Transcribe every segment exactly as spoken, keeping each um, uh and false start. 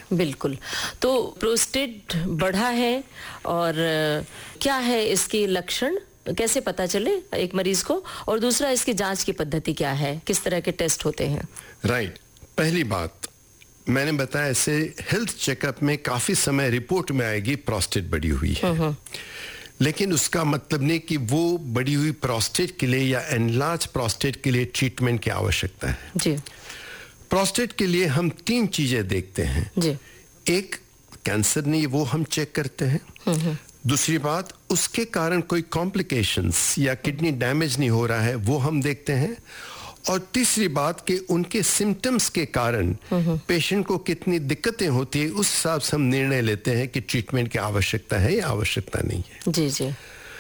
बिल्कुल। तो प्रोस्टेट बढ़ा है और क्या है इसके लक्षण, कैसे पता चले एक मरीज को, और दूसरा इसकी जांच की पद्धति क्या है, किस तरह के टेस्ट होते हैं? Right right. पहली बात मैंने बताया, ऐसे हेल्थ चेकअप में काफी समय रिपोर्ट में आएगी प्रोस्टेट बढ़ी हुई है, लेकिन उसका मतलब नहीं कि वो बढ़ी हुई प्रोस्टेट के लिए या एनलार्ज प्रोस्टेट के लिए ट्रीटमेंट की आवश्यकता है जी। प्रोस्टेट के लिए हम तीन चीजें देखते हैं जी। एक, कैंसर नहीं, वो हम चेक करते हैं। दूसरी बात, उसके कारण कोई कॉम्प्लिकेशंस या किडनी डैमेज नहीं हो रहा है, वो हम देखते हैं। और तीसरी बात कि उनके सिम्टम्स के कारण पेशेंट को कितनी दिक्कतें होती है, उस हिसाब से हम निर्णय लेते हैं कि ट्रीटमेंट की आवश्यकता है या आवश्यकता नहीं है। जी जी।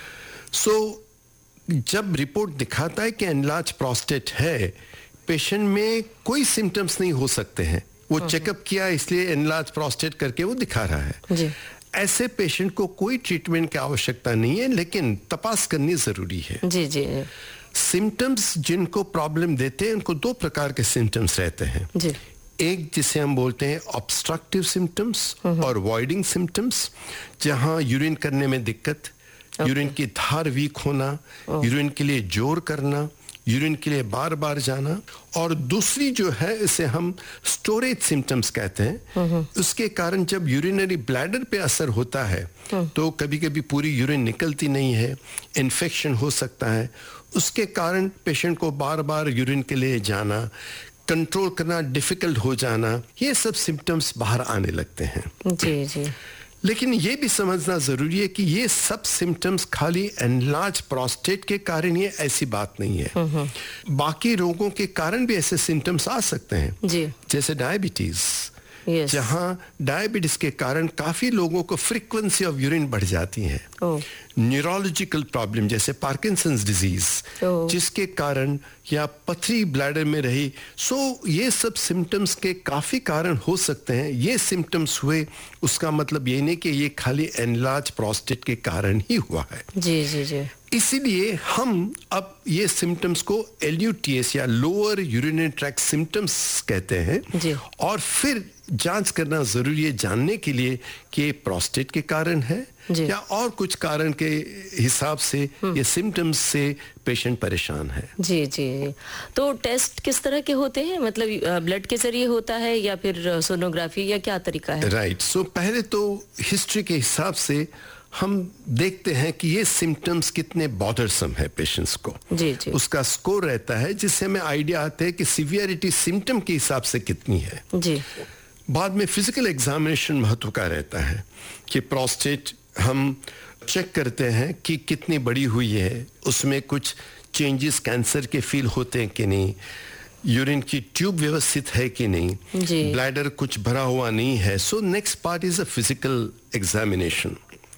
सो so, जब रिपोर्ट दिखाता है कि एनलार्ज प्रोस्टेट है, पेशेंट में कोई सिम्टम्स नहीं हो सकते हैं, वो चेकअप किया इसलिए एनलार्ज प्रोस्टेट करके वो दिखा रहा है जी। ऐसे पेशेंट को कोई ट्रीटमेंट की आवश्यकता नहीं है, लेकिन तपास करनी जरूरी है। जी जी। सिम्टम्स जिनको प्रॉब्लम देते हैं उनको दो प्रकार के सिम्टम्स रहते हैं जी। एक जिसे हम बोलते हैं ऑब्स्ट्रक्टिव सिम्टम्स और वॉइडिंग सिम्टम्स, जहां यूरिन करने में दिक्कत, यूरिन की धार वीक होना, यूरिन के लिए जोर करना, यूरिन के लिए बार बार जाना। और दूसरी जो है इसे हम स्टोरेज सिम्टम्स कहते हैं, उसके कारण जब यूरिनरी ब्लैडर पे असर होता है तो कभी कभी पूरी यूरिन निकलती नहीं है, इन्फेक्शन हो सकता है, उसके कारण पेशेंट को बार बार यूरिन के लिए जाना, कंट्रोल करना डिफिकल्ट हो जाना, ये सब सिम्टम्स बाहर आने लगते हैं। जी जी। लेकिन ये भी समझना जरूरी है कि ये सब सिम्टम्स खाली एनलार्ज प्रोस्टेट के कारण ये ऐसी बात नहीं है, बाकी रोगों के कारण भी ऐसे सिम्टम्स आ सकते हैं जी। जैसे डायबिटीज, yes. जहां डायबिटीज के कारण काफी लोगों को फ्रीक्वेंसी ऑफ यूरिन बढ़ जाती है। oh. न्यूरोलॉजिकल प्रॉब्लम जैसे पार्किंसंस डिजीज oh. जिसके कारण, या पथरी ब्लैडर में रही, सो ये सब सिम्टम्स के काफी कारण हो सकते हैं। ये सिम्टम्स हुए उसका मतलब ये नहीं कि ये खाली एनलार्ज प्रोस्टेट के कारण ही हुआ है। जी जी जी। इसीलिए हम अब ये सिम्टम्स को एल यू टी एस या लोअर यूरिनरी ट्रैक्ट सिम्टम्स कहते हैं जी। और फिर जांच करना जरूरी है जानने के लिए कि ये प्रोस्टेट के कारण है या और कुछ कारण के हिसाब से ये सिम्टम्स से पेशेंट परेशान है। जी जी। तो टेस्ट किस तरह के होते हैं, मतलब ब्लड के जरिए होता है या फिर सोनोग्राफी, या क्या तरीका है? Right right. सो so, पहले तो हिस्ट्री के हिसाब से हम देखते हैं कि ये सिम्टम्स कितने बॉदरसम है पेशेंट्स को। जी जी। उसका स्कोर रहता है जिससे हमें आइडिया आता है कि सीवियरिटी सिम्टम के हिसाब से कितनी है। जी। बाद में फिजिकल एग्जामिनेशन महत्व का रहता है कि प्रोस्टेट हम चेक करते हैं कि कितनी बड़ी हुई है, उसमें कुछ चेंजेस कैंसर के फील होते हैं कि नहीं, यूरिन की ट्यूब व्यवस्थित है कि नहीं, ब्लैडर कुछ भरा हुआ नहीं है। So next part is a physical examination.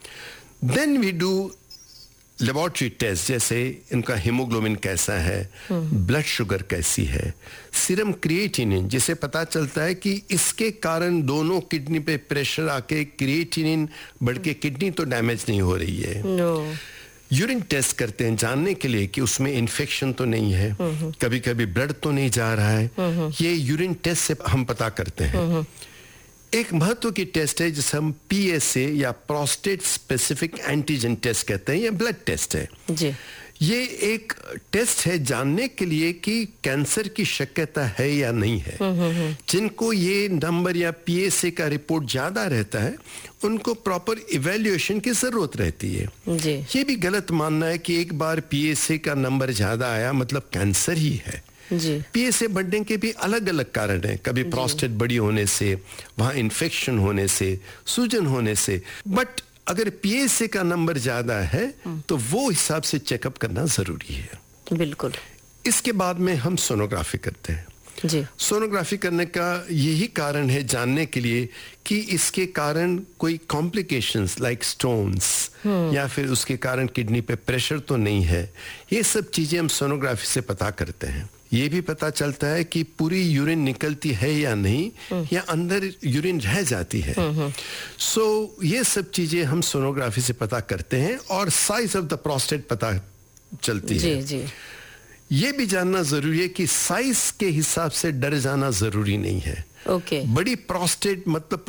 Then we do laboratory test, जैसे इनका हीमोग्लोबिन कैसा है, ब्लड शुगर कैसी है, सीरम क्रिएटिनिन, जिसे पता चलता है कि इसके कारण दोनों किडनी पे प्रेशर आके क्रिएटिनिन बढ़ के किडनी तो डैमेज नहीं हो रही है। no. यूरिन टेस्ट करते हैं जानने के लिए कि उसमें इन्फेक्शन तो नहीं है, कभी कभी ब्लड तो नहीं जा रहा है, ये यूरिन टेस्ट से हम पता करते हैं। एक महत्व की टेस्ट है जिसे हम पी एस ए या प्रोस्टेट स्पेसिफिक एंटीजन टेस्ट कहते हैं, या ब्लड टेस्ट है जी। ये एक टेस्ट है जानने के लिए कि कैंसर की शक्यता है या नहीं है। जिनको ये नंबर या पी एस ए का रिपोर्ट ज्यादा रहता है उनको प्रॉपर इवैल्यूएशन की जरूरत रहती है। जी। ये भी गलत मानना है कि एक बार पी एस ए का नंबर ज्यादा आया मतलब कैंसर ही है। पीएसए बढ़ने के भी अलग अलग कारण हैं, कभी प्रोस्टेट बड़ी होने से, वहां इन्फेक्शन होने से, सूजन होने से। बट अगर पीएसए का नंबर ज्यादा है तो वो हिसाब से चेकअप करना जरूरी है। बिल्कुल। इसके बाद में हम सोनोग्राफी करते हैं। जी। सोनोग्राफी करने का यही कारण है जानने के लिए कि इसके कारण कोई कॉम्प्लिकेशंस लाइक स्टोन्स या फिर उसके कारण किडनी पे प्रेशर तो नहीं है। ये सब चीजें हम सोनोग्राफी से पता करते हैं। ये भी पता चलता है कि पूरी यूरिन निकलती है या नहीं, या अंदर यूरिन रह जाती है। सो so, ये सब चीजें हम सोनोग्राफी से पता करते हैं और साइज ऑफ द प्रोस्टेट पता चलती जी, है। जी। ये भी जानना जरूरी है कि साइज के हिसाब से डर जाना जरूरी नहीं है। ओके। बड़ी प्रोस्टेट मतलब